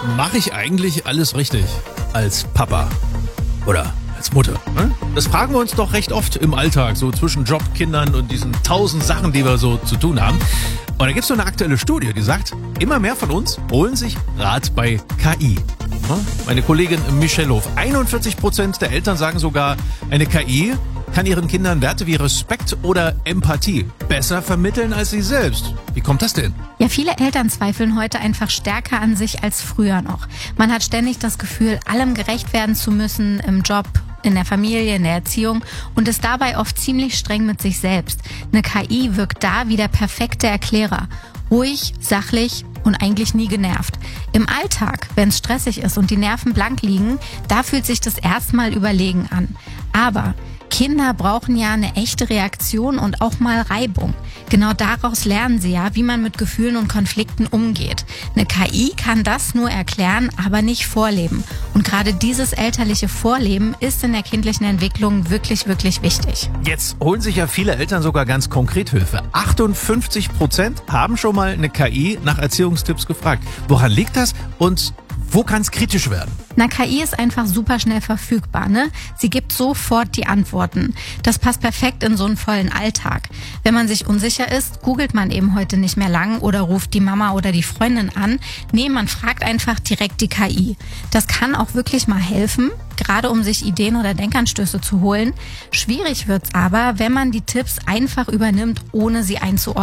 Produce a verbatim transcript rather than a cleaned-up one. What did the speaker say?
mache ich eigentlich alles richtig als Papa oder als Mutter? Ne? Das fragen wir uns doch recht oft im Alltag, so zwischen Job, Kindern und diesen tausend Sachen, die wir so zu tun haben. Und da gibt es so eine aktuelle Studie, die sagt, immer mehr von uns holen sich Rat bei K I. Meine Kollegin Michelle Hof, einundvierzig Prozent der Eltern sagen sogar, eine K I kann ihren Kindern Werte wie Respekt oder Empathie besser vermitteln als sie selbst. Wie kommt das denn? Ja, viele Eltern zweifeln heute einfach stärker an sich als früher noch. Man hat ständig das Gefühl, allem gerecht werden zu müssen im Job, in der Familie, in der Erziehung und ist dabei oft ziemlich streng mit sich selbst. Eine K I wirkt da wie der perfekte Erklärer. Ruhig, sachlich und eigentlich nie genervt. Im Alltag, wenn es stressig ist und die Nerven blank liegen, da fühlt sich das erstmal überlegen an. Aber Kinder brauchen ja eine echte Reaktion und auch mal Reibung. Genau daraus lernen sie ja, wie man mit Gefühlen und Konflikten umgeht. Eine K I kann das nur erklären, aber nicht vorleben. Und gerade dieses elterliche Vorleben ist in der kindlichen Entwicklung wirklich, wirklich wichtig. Jetzt holen sich ja viele Eltern sogar ganz konkret Hilfe. achtundfünfzig Prozent haben schon mal eine K I nach Erziehungstipps gefragt. Woran liegt das und wo kann es kritisch werden? Na, K I ist einfach super schnell verfügbar, ne? Sie gibt sofort die Antworten. Das passt perfekt in so einen vollen Alltag. Wenn man sich unsicher ist, googelt man eben heute nicht mehr lang oder ruft die Mama oder die Freundin an. Nee, man fragt einfach direkt die K I. Das kann auch wirklich mal helfen, gerade um sich Ideen oder Denkanstöße zu holen. Schwierig wird's aber, wenn man die Tipps einfach übernimmt, ohne sie einzuordnen.